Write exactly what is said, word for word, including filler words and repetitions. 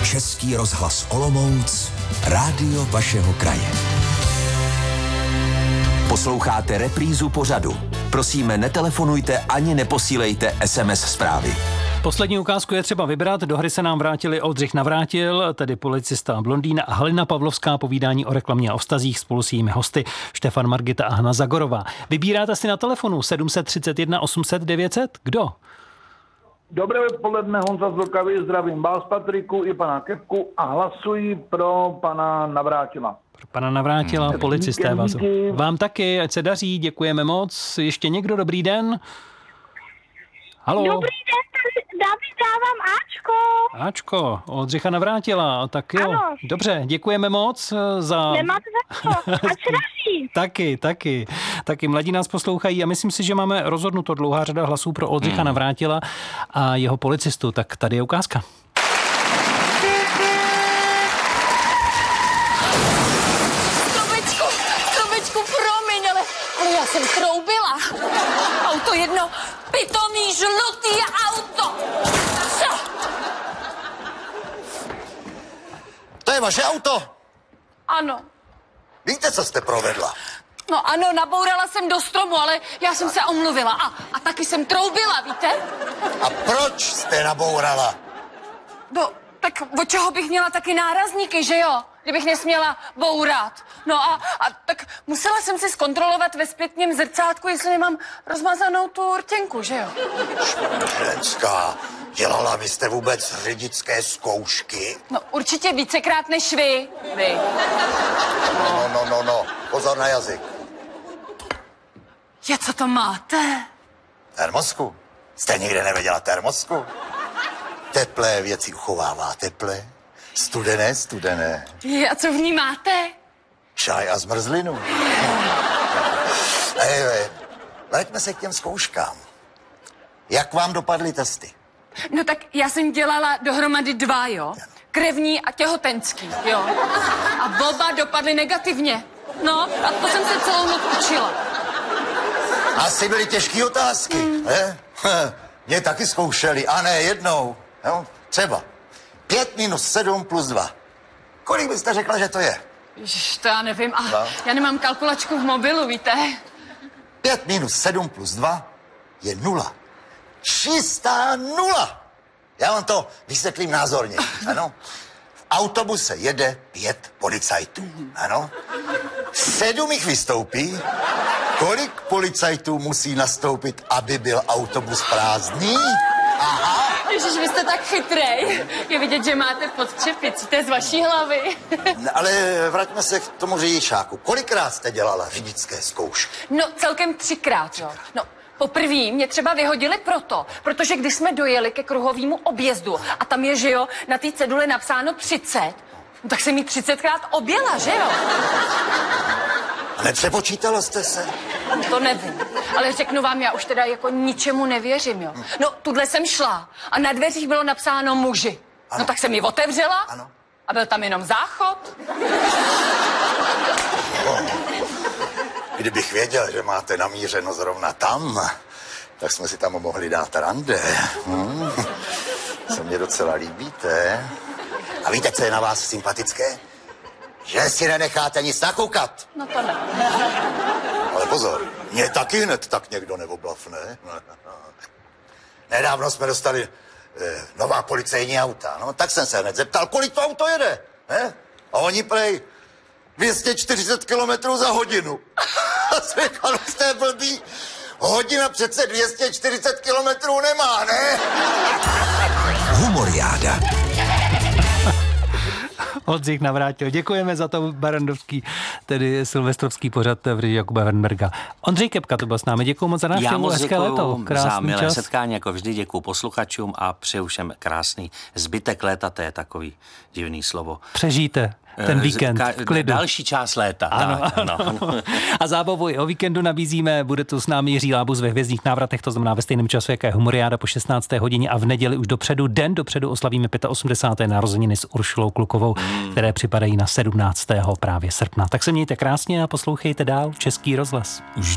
Český rozhlas Olomouc, rádio vašeho kraje. Posloucháte reprízu pořadu. Prosíme, netelefonujte ani neposílejte es em es zprávy. Poslední ukázku je třeba vybrat. Do hry se nám vrátili Oldřich Navrátil, tedy policista Blondýna, a Halina Pavlovská, povídání o reklamě a o vztazích spolu s jejími hosty Štefan Margita a Hana Zagorová. Vybíráte si na telefonu sedm set třicet jedna osm set devět set. Kdo? Dobré odpoledne, Honza z Vltavy, zdravím vás, Patriku, i pana Kepku a hlasuji pro pana Navrátila. Pro pana Navrátila, hmm. policisté vás. Vám taky, ať se daří, děkujeme moc. Ještě někdo, dobrý den? Halo. Dobrý den, David, dávám Ačko. Ačko, Oldřicha Navrátila, tak jo. Ano. Dobře, děkujeme moc za... Nemáte za to, ať se daří. Taky, taky. Taky mladí nás poslouchají a myslím si, že máme rozhodnuto dlouhá řada hlasů pro Oldřicha hmm. Navrátila a jeho policistu. Tak tady je ukázka. Stromečku, stromečku, promiň, ale, ale já jsem troubila. Auto jedno, pitomý, žlutý auto. Co? To je vaše auto? Ano. Víte, co jste provedla? No ano, nabourala jsem do stromu, ale já jsem se omluvila. A, a taky jsem troubila, víte? A proč jste nabourala? No, tak od čeho bych měla taky nárazníky, že jo? Kdybych nesměla bourat. No a, a tak musela jsem si zkontrolovat ve zpětném zrcátku, jestli nemám rozmazanou tu rtěnku, že jo? Ženská, dělala byste vůbec řidičské zkoušky? No určitě vícekrát než vy. Vy. No, no, no, no, no. Pozor na jazyk. Je, co to máte? Termosku? Jste nikdy neviděla termosku? Teplé věci uchovává teplé, studené, studené. Je, a co v ní máte? Čaj a zmrzlinu. Ej, vraťme se k těm zkouškám. Jak vám dopadly testy? No tak já jsem dělala dohromady dva, jo? Krevní a těhotenský, jo? A oba dopadly negativně. No, a to jsem se celou noc učila. Asi byly těžké otázky, mm. ne? Mě taky zkoušeli, a ne jednou. Jo? Třeba pět minus sedm plus dva. Kolik byste řekla, že to je? Ježiš, to já nevím. A no. Já nemám kalkulačku v mobilu, víte? Pět minus sedm plus dva je nula. Čistá nula. Já vám to vysvětlím názorně, ano? V autobuse jede pět policajtů, ano? Sedm jich vystoupí. Kolik policajtů musí nastoupit, aby byl autobus prázdný? Aha. Ježiš, vy jste tak chytrej. Je vidět, že máte pod čepicí, to je z vaší hlavy. Ale vraťme se k tomu řidičáku. Kolikrát jste dělala řidičské zkoušky? No, celkem třikrát, jo. No, poprvé mě třeba vyhodili proto, protože když jsme dojeli ke kruhovému objezdu a tam je, že jo, na té cedule napsáno třicet, no, tak jsem jí třicetkrát objela, že jo? Nepřepočítala jste se? No, to nevím, ale řeknu vám, já už teda jako ničemu nevěřím, jo. No, tuhle jsem šla a na dveřích bylo napsáno muži. Ano. No tak jsem ji otevřela. Ano. A byl tam jenom záchod. Oh. Kdybych věděl, že máte namířeno zrovna tam, tak jsme si tam mohli dát rande. Hmm. Se mně docela líbíte. A víte, co je na vás sympatické? Že si nenecháte nic nakoukat. No to ne. Ale pozor, mě taky hned tak někdo neoblafne. Nedávno jsme dostali eh, nová policejní auta. No, tak jsem se hned zeptal, kolik to auto jede. Ne? A oni prej dvě stě čtyřicet kilometrů za hodinu. A jsem říkal, jste blbý. Hodina přece dvě stě čtyřicet kilometrů nemá, ne? Humoriáda. Oldřich Navrátil. Děkujeme za to barandovský, tedy silvestrovský pořad v režii Jakuba Wernberga. Ondřej Kepka to byl s námi. Děkuju moc za návštěvu. Já moc děkuju za milé čas. setkání, jako vždy děkuju posluchačům a přeju všem krásný zbytek léta, to je takový divný slovo. Přežijte ten víkend v klidu. Další část léta. Ano, tak, ano. ano. A zábavu i o víkendu nabízíme. Bude tu s námi Jiří Lábus ve Hvězdných návratech, to znamená ve stejném času, jaké Humoriáda po šestnácté hodině, a v neděli už dopředu, den dopředu oslavíme osmdesáté páté narozeniny s Uršulou Klukovou, hmm. které připadají na sedmnáctého právě srpna. Tak se mějte krásně a poslouchejte dál Český rozhlas. Už